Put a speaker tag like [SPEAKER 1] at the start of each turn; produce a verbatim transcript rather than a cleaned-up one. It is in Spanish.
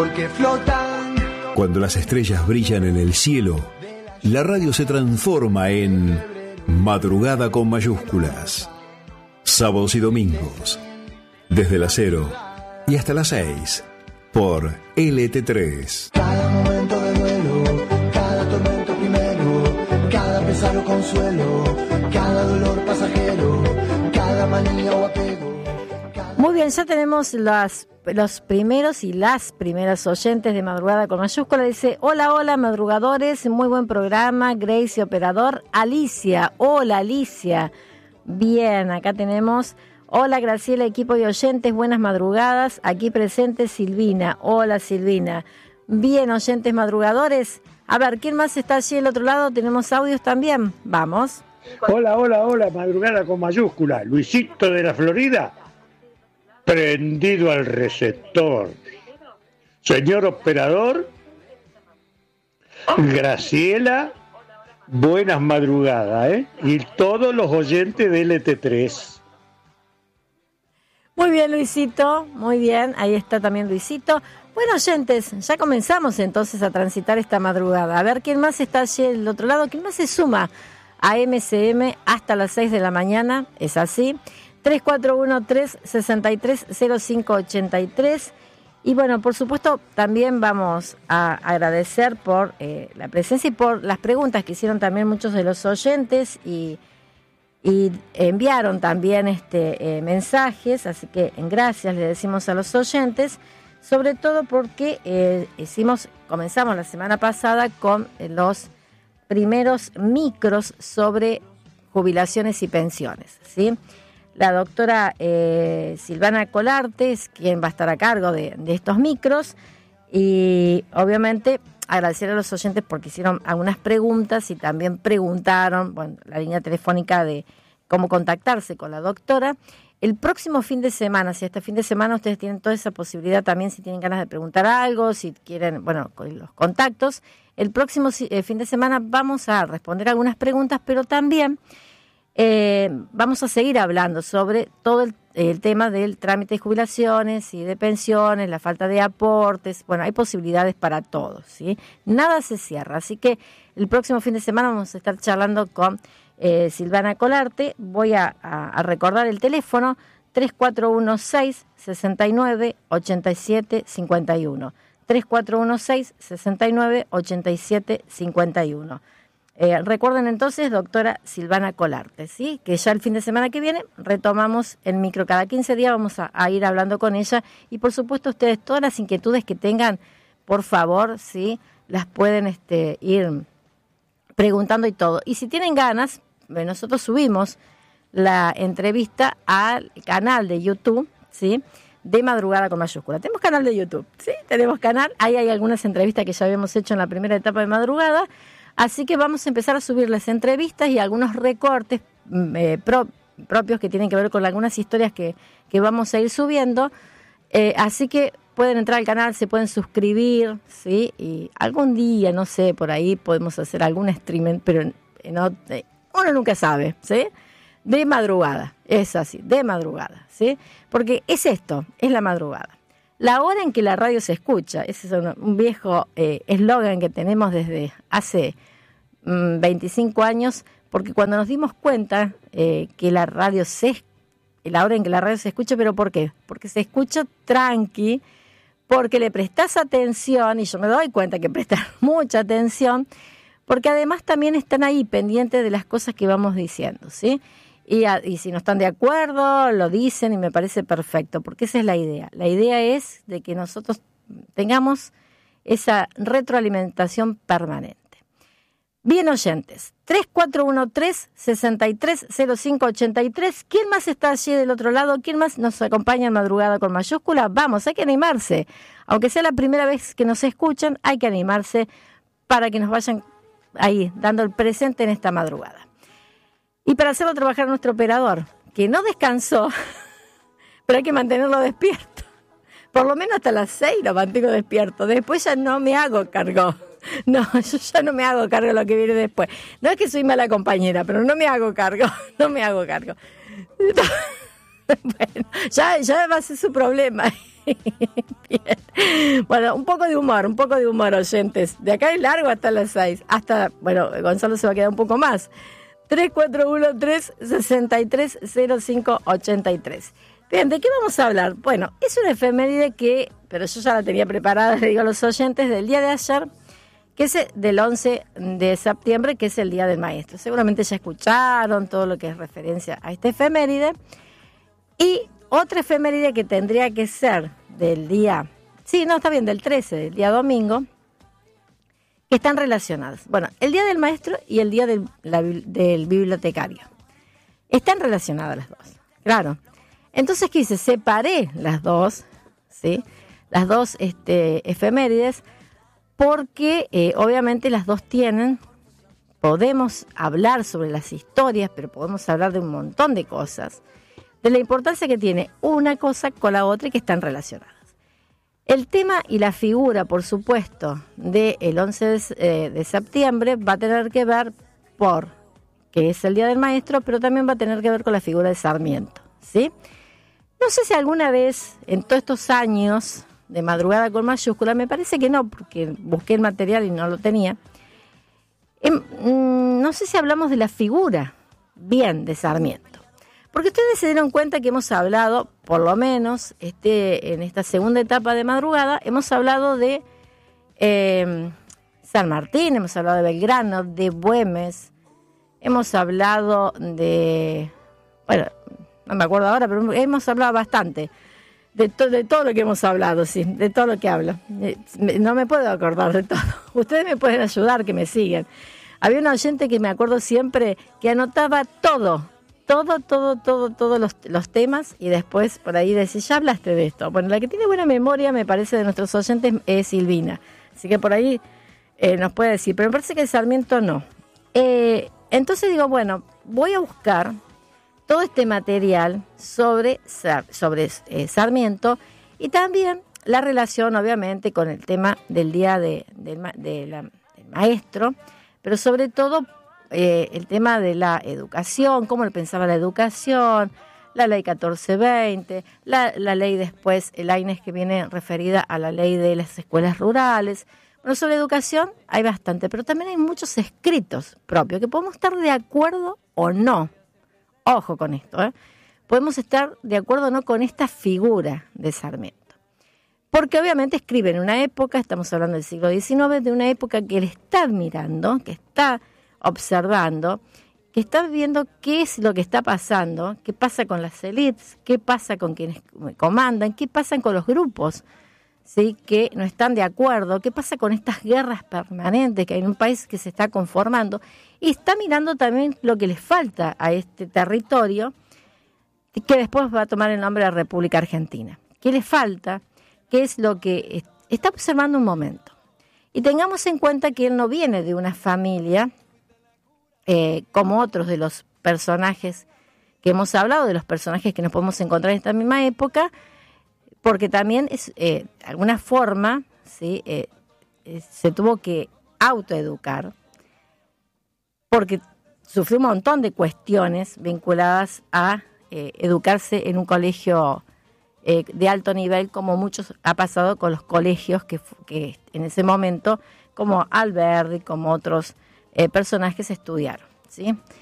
[SPEAKER 1] Porque flotan.
[SPEAKER 2] Cuando las estrellas brillan en el cielo, la radio se transforma en Madrugada con mayúsculas. Sábados y domingos, desde las cero y hasta las seis, por L T tres.
[SPEAKER 1] Cada momento de duelo, cada tormento primero, cada pesado consuelo, cada dolor pasajero, cada manía o apego.
[SPEAKER 3] Muy bien, ya tenemos las, los primeros y las primeras oyentes de Madrugada con mayúscula. Dice, hola, hola, madrugadores, muy buen programa, Grace y operador. Alicia, hola, Alicia. Bien, acá tenemos, hola, Graciela, equipo de oyentes, buenas madrugadas. Aquí presente Silvina, hola, Silvina. Bien, oyentes madrugadores. A ver, ¿quién más está allí del otro lado? ¿Tenemos audios también? Vamos.
[SPEAKER 4] Hola, hola, hola, Madrugada con mayúscula. Luisito de la Florida. Prendido al receptor. Señor operador, Graciela, buenas madrugadas, ¿eh? Y todos los oyentes de L T tres.
[SPEAKER 3] Muy bien, Luisito, muy bien, ahí está también Luisito. Bueno, oyentes, ya comenzamos entonces a transitar esta madrugada. A ver, ¿quién más está allí del otro lado? ¿Quién más se suma a M C M hasta las seis de la mañana? Es así. tres cuatro uno tres seis tres cero cinco ocho tres. Y bueno, por supuesto, también vamos a agradecer por eh, la presencia y por las preguntas que hicieron también muchos de los oyentes y, y enviaron también este eh, mensajes, así que gracias le decimos a los oyentes, sobre todo porque eh, hicimos, comenzamos la semana pasada con eh, los primeros micros sobre jubilaciones y pensiones, ¿sí? La doctora eh, Silvana Colarte es quien va a estar a cargo de, de estos micros y obviamente agradecer a los oyentes porque hicieron algunas preguntas y también preguntaron, bueno, la línea telefónica de cómo contactarse con la doctora. El próximo fin de semana, si este fin de semana ustedes tienen toda esa posibilidad también, si tienen ganas de preguntar algo, si quieren, bueno, con los contactos, el próximo eh, fin de semana vamos a responder algunas preguntas, pero también Eh, vamos a seguir hablando sobre todo el, el tema del trámite de jubilaciones y de pensiones, la falta de aportes. Bueno, hay posibilidades para todos, ¿sí? Nada se cierra, así que el próximo fin de semana vamos a estar charlando con eh, Silvana Colarte. Voy a, a, a recordar el teléfono tres cuatro uno seis seis nueve ocho siete cinco uno, tres cuatro uno seis seis nueve ocho siete cinco uno. Eh, recuerden entonces, doctora Silvana Colarte, ¿sí? Que ya el fin de semana que viene retomamos el micro. Cada quince días vamos a, a ir hablando con ella. Y por supuesto ustedes, todas las inquietudes que tengan, por favor, ¿sí? Las pueden este, ir preguntando y todo. Y si tienen ganas, nosotros subimos la entrevista al canal de YouTube, ¿sí? De Madrugada con mayúscula. Tenemos canal de YouTube, ¿sí? Tenemos canal. Ahí hay algunas entrevistas que ya habíamos hecho en la primera etapa de Madrugada. Así que vamos a empezar a subir las entrevistas y algunos recortes eh, pro, propios que tienen que ver con algunas historias que, que vamos a ir subiendo. Eh, así que pueden entrar al canal, se pueden suscribir, ¿sí? Y algún día, no sé, por ahí podemos hacer algún streaming, pero no, eh, uno nunca sabe, ¿sí? De madrugada, es así, de madrugada, ¿sí? Porque es esto, es la madrugada. La hora en que la radio se escucha, ese es un, un viejo eslogan eh, que tenemos desde hace mm, veinticinco años, porque cuando nos dimos cuenta eh, que la radio se, la hora en que la radio se escucha, ¿pero por qué? Porque se escucha tranqui, porque le prestás atención, y yo me doy cuenta que prestas mucha atención, porque además también están ahí pendientes de las cosas que vamos diciendo, ¿sí? Y, a, y si no están de acuerdo, lo dicen y me parece perfecto, porque esa es la idea. La idea es de que nosotros tengamos esa retroalimentación permanente. Bien, oyentes, tres cuatro uno tres seis tres cero cinco ocho tres. ¿Quién más está allí del otro lado? ¿Quién más nos acompaña en Madrugada con mayúscula? Vamos, hay que animarse. Aunque sea la primera vez que nos escuchan, hay que animarse para que nos vayan ahí dando el presente en esta madrugada. Y para hacerlo trabajar nuestro operador, que no descansó, pero hay que mantenerlo despierto. Por lo menos hasta las seis lo mantengo despierto. Después ya no me hago cargo. No, yo ya no me hago cargo de lo que viene después. No es que soy mala compañera, pero no me hago cargo. No me hago cargo. Bueno, ya, ya va a ser su problema. Bien. Bueno, un poco de humor, un poco de humor, oyentes. De acá es largo hasta las seis. Hasta, bueno, Gonzalo se va a quedar un poco más. tres cuatro uno tres, seis tres cero cinco ocho tres. Bien, ¿de qué vamos a hablar? Bueno, es una efeméride que, pero yo ya la tenía preparada, le digo a los oyentes, del día de ayer, que es del once de septiembre, que es el Día del Maestro. Seguramente ya escucharon todo lo que es referencia a esta efeméride. Y otra efeméride que tendría que ser del día, sí, no, está bien, del trece, del día domingo, que están relacionadas. Bueno, el Día del Maestro y el Día del, la, del Bibliotecario. Están relacionadas las dos, claro. Entonces, ¿qué hice? Separé las dos, ¿sí? Las dos este, efemérides, porque eh, obviamente las dos tienen, podemos hablar sobre las historias, pero podemos hablar de un montón de cosas, de la importancia que tiene una cosa con la otra y que están relacionadas. El tema y la figura, por supuesto, del once de, eh, de septiembre va a tener que ver por, que es el Día del Maestro, pero también va a tener que ver con la figura de Sarmiento, ¿sí? No sé si alguna vez, en todos estos años de Madrugada con Mayúscula, me parece que no, porque busqué el material y no lo tenía. Eh, no sé si hablamos de la figura bien de Sarmiento. Porque ustedes se dieron cuenta que hemos hablado, por lo menos este, en esta segunda etapa de Madrugada, hemos hablado de eh, San Martín, hemos hablado de Belgrano, de Güemes, hemos hablado de, bueno, no me acuerdo ahora, pero hemos hablado bastante de, to, de todo lo que hemos hablado, sí, de todo lo que hablo. No me puedo acordar de todo. Ustedes me pueden ayudar, que me sigan. Había un oyente que me acuerdo siempre que anotaba todo, todo, todo, todo, todos los, los temas y después por ahí decía, ya hablaste de esto. Bueno, la que tiene buena memoria, me parece, de nuestros oyentes es Silvina. Así que por ahí eh, nos puede decir, pero me parece que el Sarmiento no. Eh, entonces digo, bueno, voy a buscar todo este material sobre, sobre eh, Sarmiento y también la relación, obviamente, con el tema del Día de, de, de la, del Maestro, pero sobre todo eh, el tema de la educación, cómo él pensaba la educación, la ley catorce veinte, la, la ley después, el A I N E S que viene referida a la ley de las escuelas rurales. Bueno, sobre educación hay bastante, pero también hay muchos escritos propios que podemos estar de acuerdo o no. Ojo con esto, ¿eh? Podemos estar de acuerdo o no con esta figura de Sarmiento. Porque obviamente escribe en una época, estamos hablando del siglo diecinueve, de una época que él está admirando, que está observando, que está viendo qué es lo que está pasando, qué pasa con las élites, qué pasa con quienes comandan, qué pasa con los grupos, ¿sí?, que no están de acuerdo, qué pasa con estas guerras permanentes que hay en un país que se está conformando, y está mirando también lo que les falta a este territorio, que después va a tomar el nombre de República Argentina. ¿Qué le falta? ¿Qué es lo que está observando un momento? Y tengamos en cuenta que él no viene de una familia eh, como otros de los personajes que hemos hablado, de los personajes que nos podemos encontrar en esta misma época, porque también es, eh, de alguna forma, ¿sí?, eh, eh, se tuvo que autoeducar, porque sufrió un montón de cuestiones vinculadas a eh, educarse en un colegio eh, de alto nivel, como muchos ha pasado con los colegios que, que en ese momento, como Alberdi, como otros eh, personajes estudiaron, ¿sí?